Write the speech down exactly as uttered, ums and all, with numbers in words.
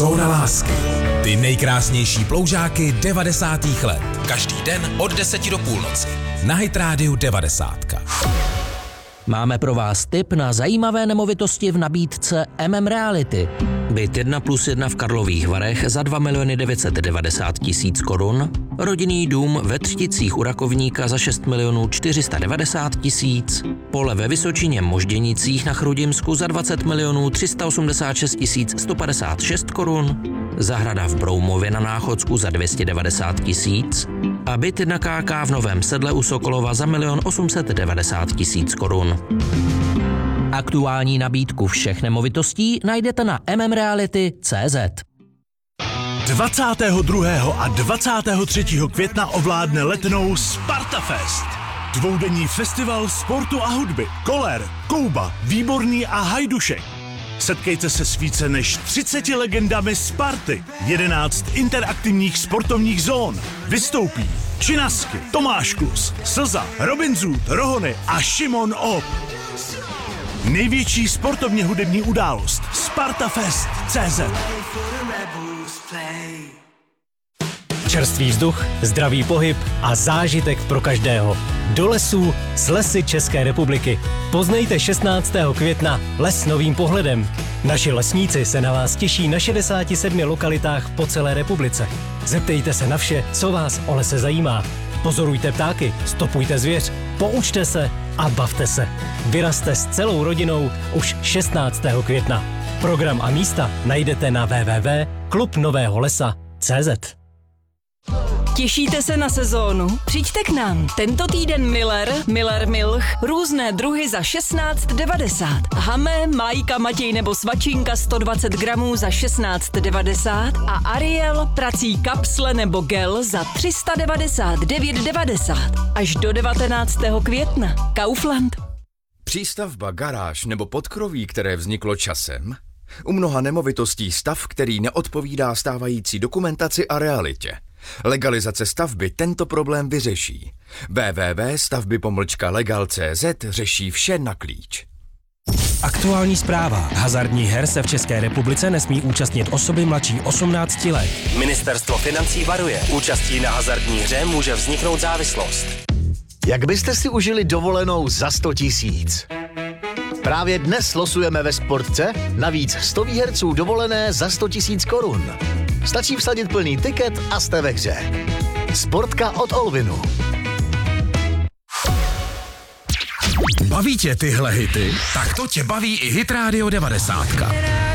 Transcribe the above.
Zóna lásky. Ty nejkrásnější ploužáky devadesátých let. Každý den od deseti do půlnoci. Na Hit Rádiu devadesátka. Máme pro vás tip na zajímavé nemovitosti v nabídce M M Reality. Byt jedna plus jedna v Karlových Varech za dva miliony devět set devadesát tisíc korun, rodinný dům ve Třticích u Rakovníka za šest milionů čtyři sta devadesát tisíc, pole ve Vysočině Možděnicích na Chrudimsku za dvacet milionů tři sta osmdesát šest tisíc sto padesát šest korun, zahrada v Broumově na Náchodsku za dvě stě devadesát tisíc a byt jedna ká ká v Novém Sedle u Sokolova za milion osm set devadesát tisíc korun. Aktuální nabídku všech nemovitostí najdete na m m reality tečka cé zet. dvacátého druhého a dvacátého třetího května ovládne Letnou Spartafest. Dvoudenní festival sportu a hudby. Koller, Kouba, Výborný a Hajdušek. Setkejte se s více než třiceti legendami Sparty. jedenáct interaktivních sportovních zón. Vystoupí Činasky, Tomáš Klus, Slza, Robin Zoot, Rohony a Šimon Op. Největší sportovně hudební událost Spartafest tečka cé zet. Čerstvý vzduch, zdravý pohyb a zážitek pro každého. Do lesů s Lesy České republiky. Poznejte šestnáctého května les novým pohledem. Naši lesníci se na vás těší na šedesáti sedmi lokalitách po celé republice. Zeptejte se na vše, co vás o lese zajímá. Pozorujte ptáky, stopujte zvěř, poučte se a bavte se. Vyrazte s celou rodinou už šestnáctého května. Program a místa najdete na w w w tečka klub nového lesa tečka cé zet. Těšíte se na sezónu? Přijďte k nám. Tento týden Miller, Miller Milch, různé druhy za šestnáct devadesát. Hamé, Majka, Matěj nebo Svačinka sto dvacet gramů za šestnáct devadesát a Ariel, prací kapsle nebo gel za tři sta devadesát devět devadesát. Až do devatenáctého května. Kaufland. Přístavba, garáž nebo podkroví, které vzniklo časem? U mnoha nemovitostí stav, který neodpovídá stávající dokumentaci a realitě. Legalizace stavby tento problém vyřeší. w w w tečka stavby pomlčka legal tečka cé zet řeší vše na klíč. Aktuální zpráva. Hazardních her se v České republice nesmí účastnit osoby mladší osmnácti let. Ministerstvo financí varuje. Účastí na hazardní hře může vzniknout závislost. Jak byste si užili dovolenou za sto tisíc? Právě dnes losujeme ve Sportce navíc sto výherců dovolené za sto tisíc korun. Stačí vsadit plný tiket a jste ve hře. Sportka od Olvinu. Baví tě tyhle hity? Tak to tě baví i Hit Rádio devadesátka.